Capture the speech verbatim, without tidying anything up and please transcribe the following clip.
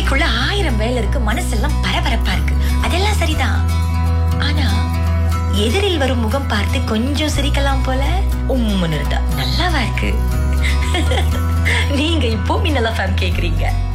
தலைக்குள்ள ஆயிரம் வேலை இருக்கு, மனசெல்லாம் பரபரப்பா இருக்கு. அதெல்லாம் சரிதான். ஆனா எதிரில் வரும் முகம் பார்த்து கொஞ்சம் சிரிக்கலாம் போல உம்முன்னு இருந்தா நல்லாவா இருக்கு? நீங்க இப்போ மின்னல் எஃப்எம் கேக்குறீங்க.